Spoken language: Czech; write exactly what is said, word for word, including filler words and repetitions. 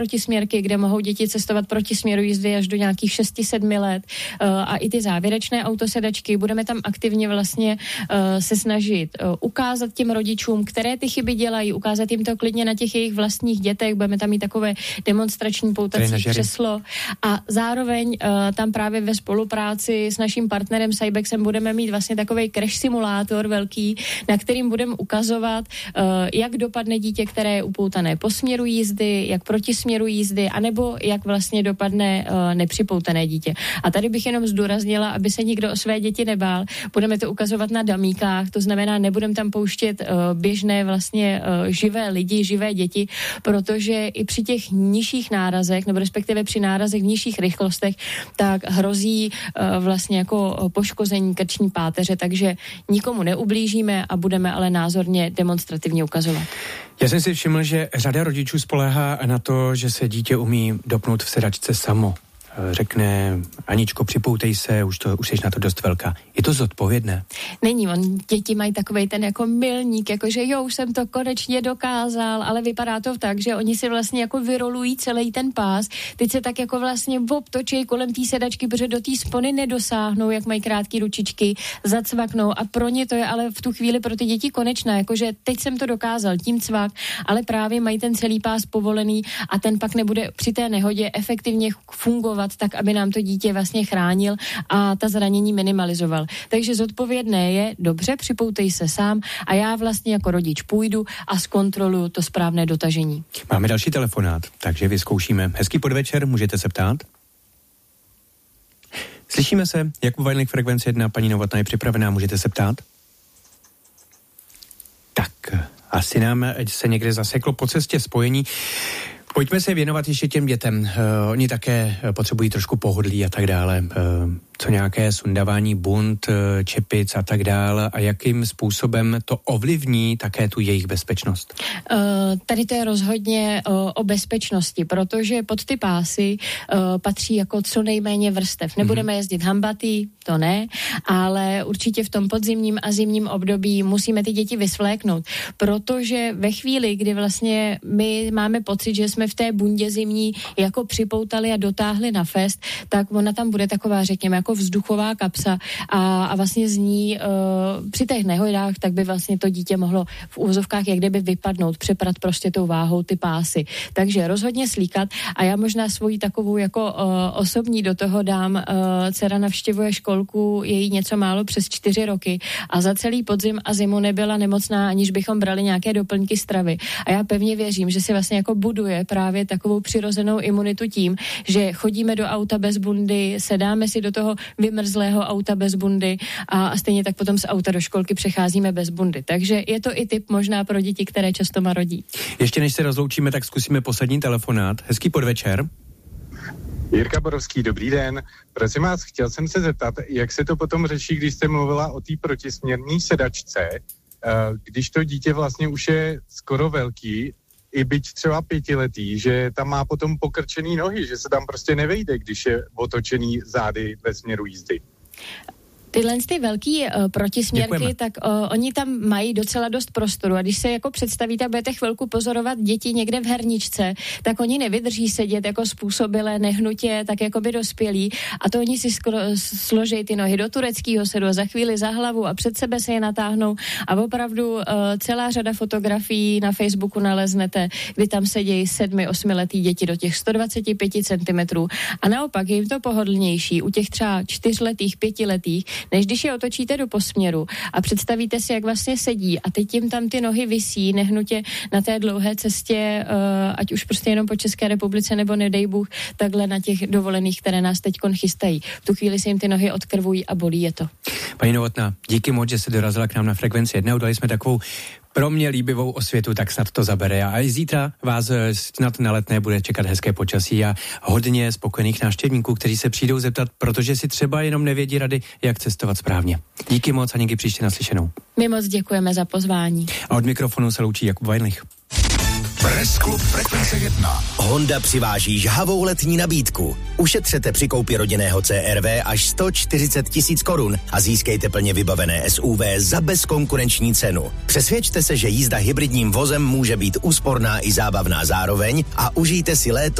protisměrky, kde mohou děti cestovat proti směru jízdy až do nějakých šesti sedmi let a i ty závěrečné autosedačky. Budeme tam aktivně vlastně se snažit ukázat těm rodičům, které ty chyby dělají, ukázat jim to klidně na těch jejich vlastních dětech. Budeme tam mít takové demonstrační poutací křeslo a zároveň tam právě ve spolupráci s naším partnerem Cybexem budeme mít vlastně takovej crash simulátor velký, na kterým budeme ukazovat, jak dopadne dítě, které je upoutané po směru jízdy, jak proti směru jízdy, anebo jak vlastně dopadne uh, nepřipoutané dítě. A tady bych jenom zdůraznila, aby se nikdo o své děti nebál. Budeme to ukazovat na dumíkách, to znamená, nebudeme tam pouštět uh, běžné vlastně uh, živé lidi, živé děti, protože i při těch nižších nárazech, nebo respektive při nárazech v nižších rychlostech, tak hrozí uh, vlastně jako poškození krční páteře, takže nikomu neublížíme a budeme ale názorně demonstrativně ukazovat. Já jsem si všiml, že řada rodičů spoléhá na to, že se dítě umí dopnout v sedačce samo. Řekne, Aničko, připoutej se, už, to, už jsi na to dost velká. Je to zodpovědné? Není, on, děti mají takovej ten jako milník, jako že jo, už jsem to konečně dokázal, ale vypadá to tak, že oni si vlastně jako vyrolují celý ten pás, teď se tak jako vlastně obtočí kolem té sedačky, protože do té spony nedosáhnou, jak mají krátké ručičky, zacvaknou a pro ně to je ale v tu chvíli pro ty děti konečné, jakože teď jsem to dokázal, tím cvak, ale právě mají ten celý pás povolený a ten pak nebude při té nehodě efektivně fungovat tak, aby nám to dítě vlastně chránil a ta zranění minimalizoval. Takže zodpovědné je, dobře, připoutej se sám a já vlastně jako rodič půjdu a zkontroluju to správné dotažení. Máme další telefonát, takže vyzkoušíme. Hezký podvečer, můžete se ptát? Slyšíme se, Jakub Vajlík, Frekvence jedna, paní Novotná je připravená, můžete se ptát? Tak, asi nám se někde zaseklo po cestě spojení. Pojďme se věnovat ještě těm dětem. Uh, oni také potřebují trošku pohodlí a tak dále. Uh, co nějaké sundávání bund, uh, čepic a tak dále a jakým způsobem to ovlivní také tu jejich bezpečnost? Uh, tady to je rozhodně uh, o bezpečnosti, protože pod ty pásy uh, patří jako co nejméně vrstev. Nebudeme mm-hmm. jezdit hambatý, to ne, ale určitě v tom podzimním a zimním období musíme ty děti vysvléknout, protože ve chvíli, kdy vlastně my máme pocit, že jsme v té bundě zimní jako připoutali a dotáhli na fest, tak ona tam bude taková, řekněme, jako vzduchová kapsa a, a vlastně z ní uh, při těch nehodách, tak by vlastně to dítě mohlo v úvozovkách jak kdyby vypadnout, přeprat prostě tou váhou ty pásy. Takže rozhodně slíkat a já možná svoji takovou jako uh, osobní do toho dám, uh, dcera navštěvuje školku, je jí něco málo přes čtyři roky a za celý podzim a zimu nebyla nemocná, aniž bychom brali nějaké doplňky stravy. A já pevně věřím, že si vlastně jako buduje právě takovou přirozenou imunitu tím, že chodíme do auta bez bundy, sedáme si do toho vymrzlého auta bez bundy a, a stejně tak potom z auta do školky přecházíme bez bundy. Takže je to i tip možná pro děti, které často marodí. Ještě než se rozloučíme, tak zkusíme poslední telefonát. Hezký podvečer. Jirka Borovský, dobrý den. Prosím vás, chtěl jsem se zeptat, jak se to potom řeší, když jste mluvila o té protisměrné sedačce, když to dítě vlastně už je skoro velký, i byť třeba pětiletý, že tam má potom pokrčený nohy, že se tam prostě nevejde, když je otočený zády ve směru jízdy. Tyhle ty velký uh, protisměrky, Děkujeme. tak uh, oni tam mají docela dost prostoru a když se jako představíte a budete chvilku pozorovat děti někde v herničce, tak oni nevydrží sedět jako způsobilé, nehnutě, tak jako by dospělí a to oni si sklo- složejí ty nohy do tureckého sedu a za chvíli za hlavu a před sebe se je natáhnou a opravdu uh, celá řada fotografií na Facebooku naleznete, kdy tam sedějí sedmi, osmiletý děti do těch sto dvacet pět centimetrů a naopak je jim to pohodlnější u těch třeba čtyřletých, pětiletých, než když je otočíte do posměru a představíte si, jak vlastně sedí a teď jim tam ty nohy visí nehnutě na té dlouhé cestě, uh, ať už prostě jenom po České republice nebo nedej Bůh, takhle na těch dovolených, které nás teďkon chystají. V tu chvíli se jim ty nohy odkrvují a bolí je to. Paní Novotná, díky moc, že jste dorazila k nám na Frekvenci jedna, udali jsme takovou pro mě líbivou osvětu, tak snad to zabere. A i zítra vás snad na Letné bude čekat hezké počasí a hodně spokojených návštěvníků, kteří se přijdou zeptat, protože si třeba jenom nevědí rady, jak cestovat správně. Díky moc a někdy příště naslyšenou. My moc děkujeme za pozvání. A od mikrofonu se loučí Jakub Vajlík. Press Club Frekvence jedna. Honda přiváží žhavou letní nabídku. Ušetřete při koupi rodinného C R V až sto čtyřicet tisíc korun a získejte plně vybavené S U V za bezkonkurenční cenu. Přesvědčte se, že jízda hybridním vozem může být úsporná i zábavná zároveň a užijte si léto